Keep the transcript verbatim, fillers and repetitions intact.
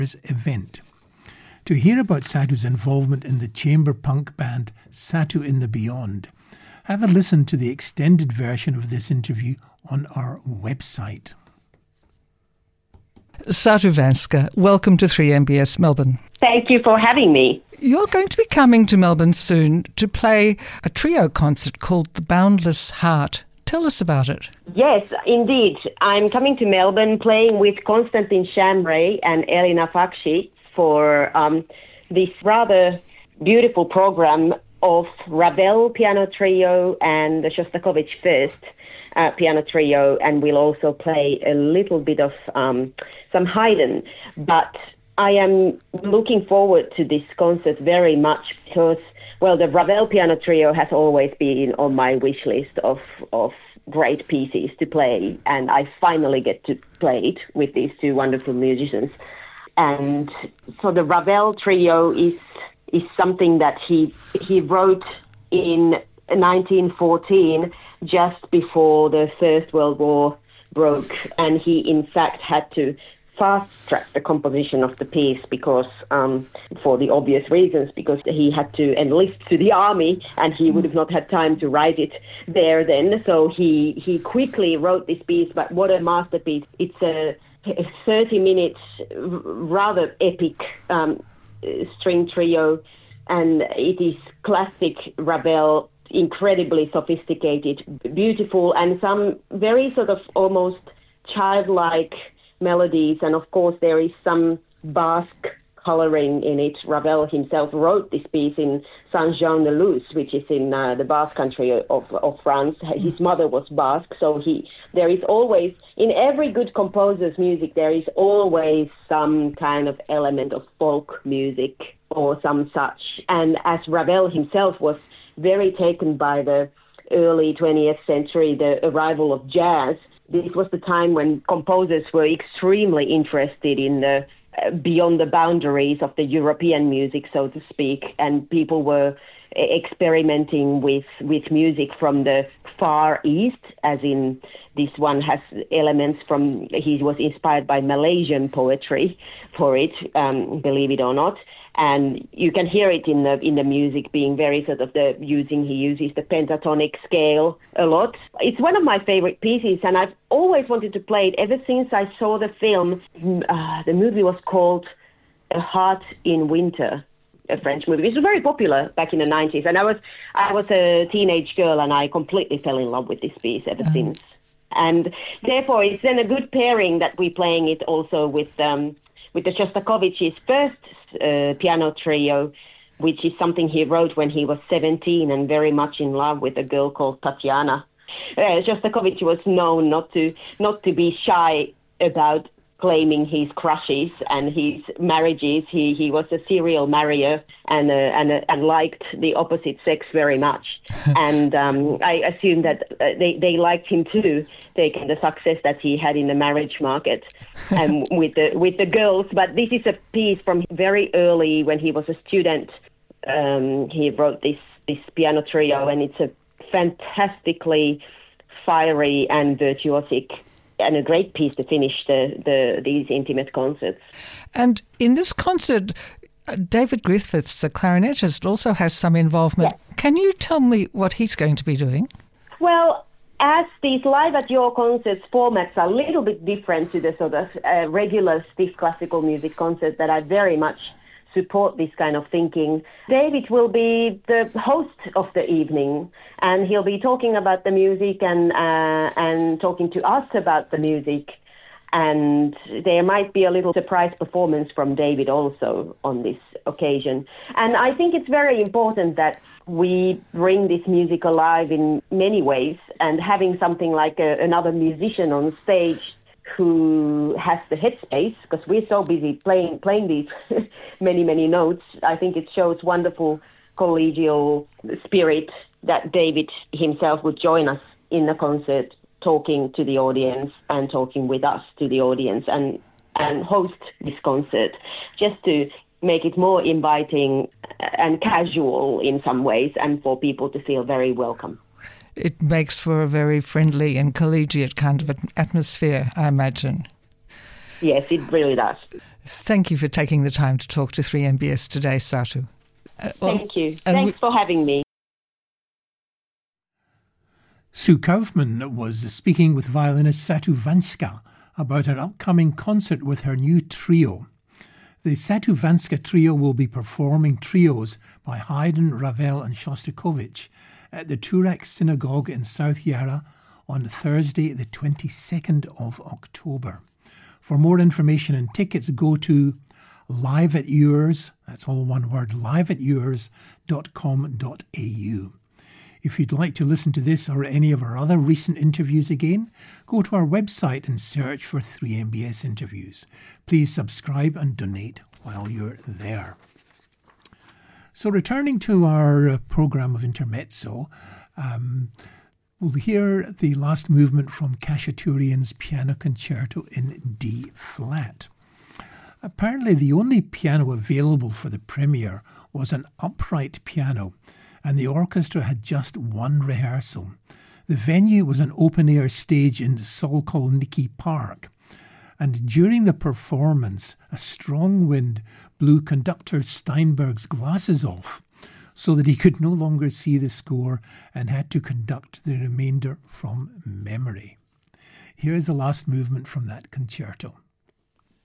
event. To hear about Satu's involvement in the chamber punk band Satu in the Beyond, have a listen to the extended version of this interview on our website. Satu Vanska, welcome to three M B S Melbourne. Thank you for having me. You're going to be coming to Melbourne soon to play a trio concert called The Boundless Heart. Tell us about it. Yes, indeed. I'm coming to Melbourne playing with Konstantin Chambray and Elina Fakshi for um, this rather beautiful program of Ravel Piano Trio and the Shostakovich First uh, Piano Trio, and we'll also play a little bit of um, some Haydn. But I am looking forward to this concert very much because, well, the Ravel Piano Trio has always been on my wish list of, of great pieces to play, and I finally get to play it with these two wonderful musicians. And so the Ravel Trio is is something that he he wrote in nineteen fourteen, just before the First World War broke, and he in fact had to fast-track the composition of the piece because, um, for the obvious reasons, because he had to enlist to the army and he would have not had time to write it there then. So he, he quickly wrote this piece, but what a masterpiece. It's a thirty-minute, rather epic um, string trio, and it is classic Ravel, incredibly sophisticated, beautiful, and some very sort of almost childlike melodies, and of course there is some Basque coloring in it. Ravel himself wrote this piece in Saint-Jean-de-Luz, which is in uh, the Basque country of, of France. His mother was Basque, so he there is always, in every good composer's music, there is always some kind of element of folk music or some such. And as Ravel himself was very taken by the early twentieth century, the arrival of jazz, this was the time when composers were extremely interested in the uh, beyond the boundaries of the European music, so to speak, and people were experimenting with, with music from the Far East, as in this one has elements from, he was inspired by Malaysian poetry for it, um, believe it or not. And you can hear it in the in the music being very sort of the using, he uses the pentatonic scale a lot. It's one of my favorite pieces, and I've always wanted to play it ever since I saw the film. Uh, the movie was called A Heart in Winter, a French movie. It was very popular back in the nineties, and I was I was a teenage girl, and I completely fell in love with this piece ever oh. since. And therefore, it's then a good pairing that we're playing it also with um, with the Shostakovich's first uh, piano trio, which is something he wrote when he was seventeen and very much in love with a girl called Tatiana. Uh, Shostakovich was known not to not to be shy about claiming his crushes and his marriages. He he was a serial marrier and uh, and uh, and liked the opposite sex very much. and um, I assume that uh, they they liked him too, taking the success that he had in the marriage market and with the with the girls. But this is a piece from very early when he was a student. Um, he wrote this this piano trio, and it's a fantastically fiery and virtuosic and a great piece to finish the, the these intimate concerts. And in this concert, David Griffiths, the clarinetist, also has some involvement. Yes. Can you tell me what he's going to be doing? Well, as these live at your concerts formats are a little bit different to the sort of uh, regular stiff classical music concerts that I very much support this kind of thinking, David will be the host of the evening, and he'll be talking about the music and uh, and talking to us about the music. And there might be a little surprise performance from David also on this occasion. And I think it's very important that we bring this music alive in many ways, and having something like a, another musician on stage who has the headspace, because we're so busy playing playing these many, many notes. I think it shows wonderful collegial spirit that David himself would join us in the concert, talking to the audience and talking with us to the audience, and, and host this concert, just to make it more inviting and casual in some ways, and for people to feel very welcome. It makes for a very friendly and collegiate kind of atmosphere, I imagine. Yes, it really does. Thank you for taking the time to talk to three M B S today, Satu. Uh, well, Thank you. Thanks we- for having me. Sue Kaufman was speaking with violinist Satu Vanska about her upcoming concert with her new trio. The Satu Vanska Trio will be performing trios by Haydn, Ravel and Shostakovich at the Turek Synagogue in South Yarra on Thursday, the twenty-second of October. For more information and tickets, go to live at yours, that's all one word, live at yours dot com dot a u. If you'd like to listen to this or any of our other recent interviews again, go to our website and search for three M B S interviews. Please subscribe and donate while you're there. So returning to our programme of Intermezzo, um, we'll hear the last movement from Khachaturian's Piano Concerto in D-flat. Apparently the only piano available for the premiere was an upright piano, and the orchestra had just one rehearsal. The venue was an open-air stage in Solkolniki Park, and during the performance, a strong wind blew conductor Steinberg's glasses off so that he could no longer see the score and had to conduct the remainder from memory. Here is the last movement from that concerto.